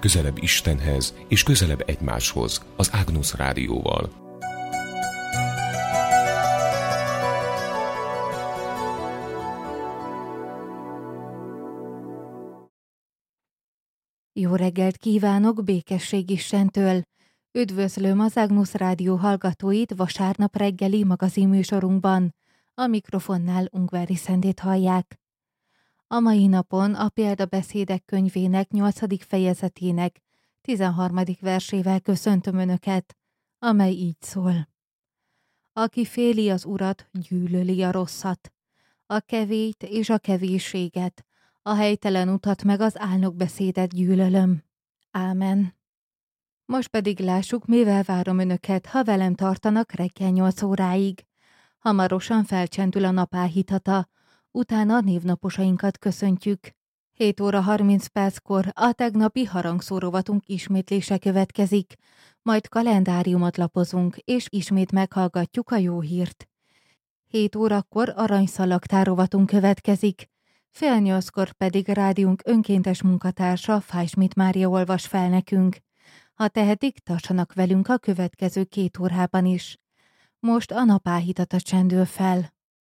közelebb Istenhez és közelebb egymáshoz az Agnus Rádióval. Jó reggelt kívánok békesség Istentől! Üdvözlöm az Agnus Rádió hallgatóit vasárnap reggeli magazinműsorunkban. A mikrofonnál Ungvári Szendét hallják. A mai napon a Példabeszédek könyvének 8. fejezetének 13. versével köszöntöm Önöket, amely így szól. Aki féli az Urat, gyűlöli a rosszat, a kevélyt és a kevésséget, a helytelen utat meg az álnokbeszédet gyűlölöm. Ámen. Most pedig lássuk, mivel várom Önöket, ha velem tartanak reggel 8 óráig. Hamarosan felcsendül a nap áhítata, utána a névnaposainkat köszöntjük. 7 óra 30 perckor a tegnapi harangszórovatunk ismétlése következik, majd kalendáriumot lapozunk, és ismét meghallgatjuk a jó hírt. 7 órakor aranyszalagtárovatunk következik, fél 8-kor pedig rádiónk önkéntes munkatársa Fájsmit Mária olvas fel nekünk. Ha tehetik, tartsanak velünk a következő 2 órában is. Most a nap áhítata csendül fel.